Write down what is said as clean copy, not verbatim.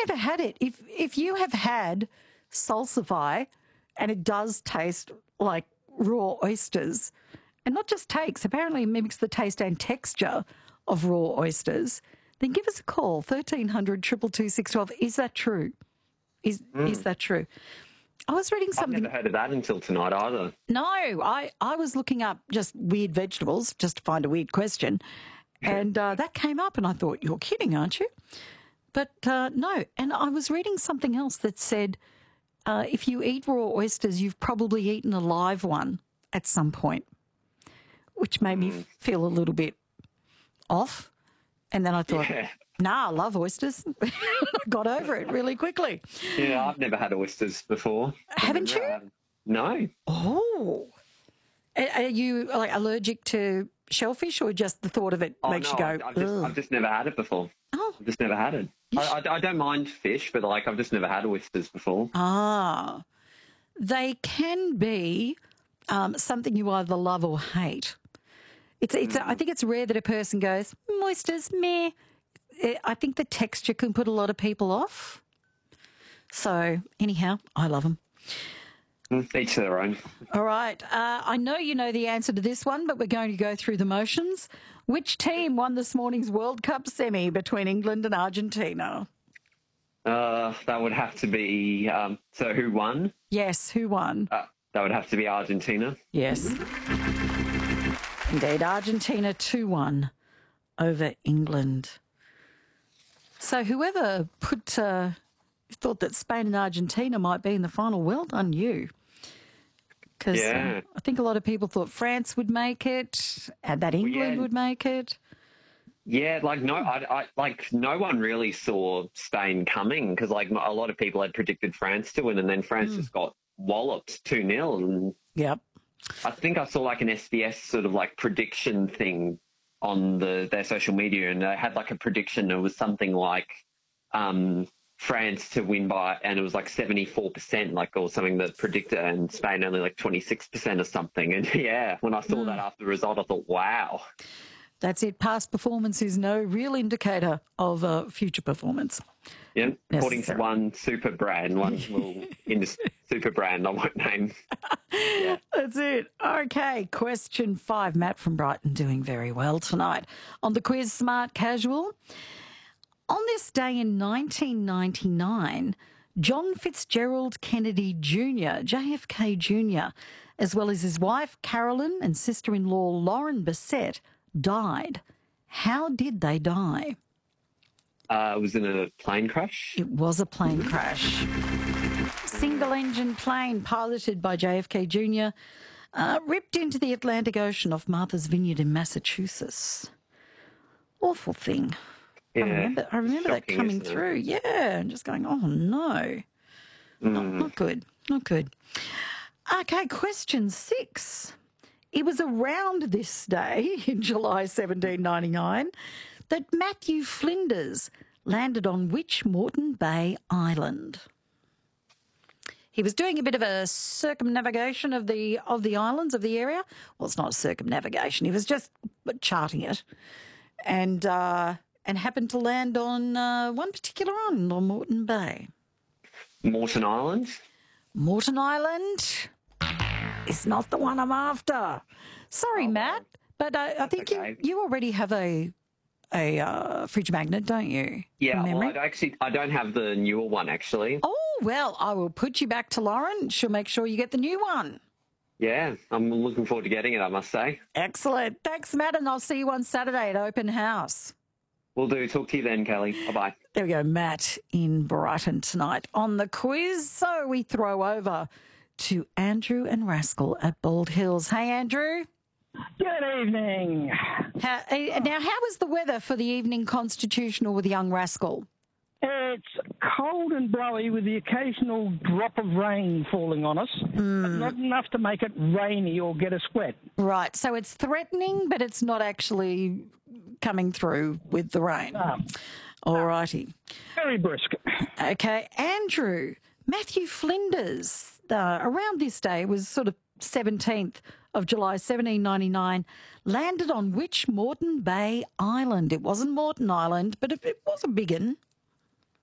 never had it. If you have had salsify and it does taste like raw oysters, and not just takes, apparently it mimics the taste and texture of raw oysters, then give us a call, 1300 222 612. Is that true? Is that true? I was reading something. I've never heard of that until tonight either. No, I was looking up just weird vegetables just to find a weird question, and that came up, and I thought, you're kidding, aren't you? But no, and I was reading something else that said if you eat raw oysters, you've probably eaten a live one at some point, which made me feel a little bit off. And then I thought, nah, I love oysters. I got over it really quickly. Yeah, I've never had oysters before. Haven't you? No. Oh. Are you like allergic to shellfish, or just the thought of it makes you go, I've just never had it before. Oh. I've just never had it. I don't mind fish, but like I've just never had oysters before. Ah. They can be something you either love or hate. I think it's rare that a person goes, oysters, meh. I think the texture can put a lot of people off. So anyhow, I love them. Each to their own. All right. I know you know the answer to this one, but we're going to go through the motions. Which team won this morning's World Cup semi between England and Argentina? That would have to be, so who won? Yes, who won? That would have to be Argentina. Yes. Indeed, Argentina 2-1 over England. So whoever thought that Spain and Argentina might be in the final, well done you. Because I think a lot of people thought France would make it and that England would make it. Yeah, like no one really saw Spain coming, because like a lot of people had predicted France to win, and then France just got walloped 2-0. And yep. I think I saw like an SBS sort of like prediction thing on their social media, and they had like a prediction. It was something like France to win by, and it was like 74%, like, or something that predicted, and Spain only like 26% or something. And yeah, when I saw that after the result, I thought, wow. That's it. Past performance is no real indicator of future performance. Yeah, according to one super brand, one little super brand I won't name. Yeah. That's it. Okay, question 5. Matt from Brighton doing very well tonight. On the quiz, Smart Casual. On this day in 1999, John Fitzgerald Kennedy Jr., JFK Jr., as well as his wife Carolyn and sister-in-law Lauren Bassett, died. How did they die? It was in a plane crash. It was a plane crash. Single-engine plane piloted by JFK Jr. Ripped into the Atlantic Ocean off Martha's Vineyard in Massachusetts. Awful thing. Yeah, I remember that coming through. Yeah, and just going, oh no. Not good. Not good. Okay, question 6. It was around this day in July 1799 that Matthew Flinders landed on which Moreton Bay island? He was doing a bit of a circumnavigation of the islands of the area. Well, it's not circumnavigation. He was just charting it, and happened to land on one particular island on Moreton Bay. Morton Island? Moreton Island is not the one I'm after. Sorry, Matt, but I think you already have a fridge magnet, don't you? Yeah, well, I don't have the newer one, actually. Oh, well, I will put you back to Lauren. She'll make sure you get the new one. Yeah, I'm looking forward to getting it, I must say. Excellent. Thanks, Matt, and I'll see you on Saturday at Open House. Will do. Talk to you then, Kelly. Bye-bye. There we go, Matt in Brighton tonight on the quiz. So we throw over to Andrew and Rascal at Bald Hills. Hey, Andrew. Good evening. Now, how was the weather for the evening constitutional with young Rascal? It's cold and blowy with the occasional drop of rain falling on us, but not enough to make it rainy or get us wet. Right, so it's threatening, but it's not actually coming through with the rain. All righty. Very brisk. Okay, Andrew, Matthew Flinders, around this day, was sort of 17th of July 1799, landed on which Moreton Bay island? It wasn't Moreton Island, but it was a big one.